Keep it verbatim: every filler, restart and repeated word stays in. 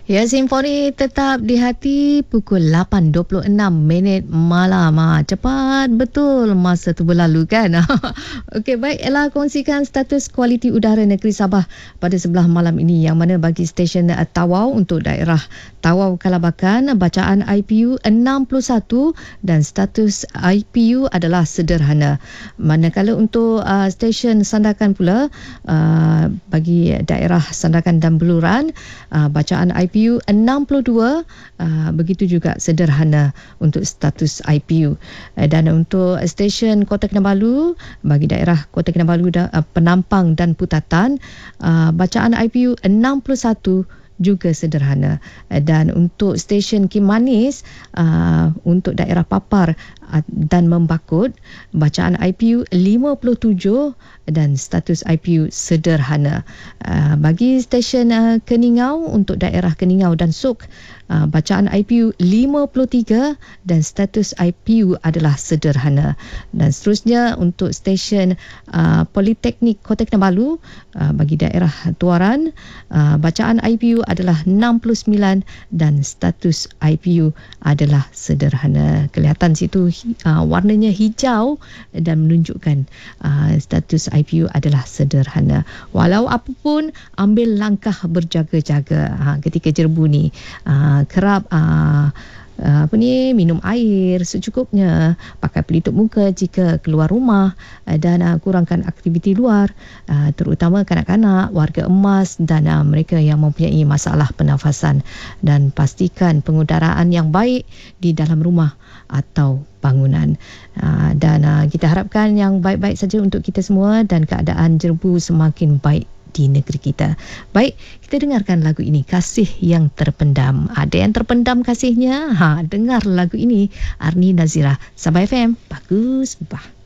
Ya, Simfoni tetap di hati pukul lapan dua puluh enam minit malam. Ha, cepat betul masa tu berlalu kan. Okey, baik, Ella kongsikan status kualiti udara negeri Sabah pada sebelah malam ini, yang mana bagi stesen uh, Tawau untuk daerah Tawau Kalabakan, bacaan I P U enam puluh satu dan status I P U adalah sederhana. Manakala untuk uh, stesen Sandakan pula, uh, bagi daerah Sandakan dan Beluran, uh, bacaan I P U enam puluh dua, uh, begitu juga sederhana untuk status I P U. Uh, dan untuk stesen Kota Kinabalu, bagi daerah Kota Kinabalu, uh, Penampang dan Putatan, uh, bacaan I P U enam puluh satu juga sederhana. Dan untuk stesen Kimanis, uh, untuk daerah Papar uh, dan Membakut, bacaan I P U lima puluh tujuh dan status I P U sederhana. Uh, bagi stesen uh, Keningau, untuk daerah Keningau dan Suk, uh, bacaan I P U lima puluh tiga dan status I P U adalah sederhana. Dan seterusnya untuk stesen uh, Politeknik Kota Kinabalu, uh, bagi daerah Tuaran, uh, bacaan I P U adalah enam puluh sembilan dan status I P U adalah sederhana. Kelihatan situ uh, warnanya hijau dan menunjukkan uh, status I P U adalah sederhana. Walau apapun, ambil langkah berjaga-jaga uh, ketika jerbu ni. Uh, kerap uh, Uh, apa ni minum air secukupnya, pakai pelitup muka jika keluar rumah, uh, dan uh, kurangkan aktiviti luar, uh, terutama kanak-kanak, warga emas dan uh, mereka yang mempunyai masalah pernafasan, dan pastikan pengudaraan yang baik di dalam rumah atau bangunan. Uh, dan uh, kita harapkan yang baik-baik saja untuk kita semua dan keadaan jerbu semakin baik di negeri kita. Baik, kita dengarkan lagu ini, Kasih Yang Terpendam. Ada yang terpendam kasihnya? Ha, dengar lagu ini, Arni Nazira, Sabah F M. Bagus, bah.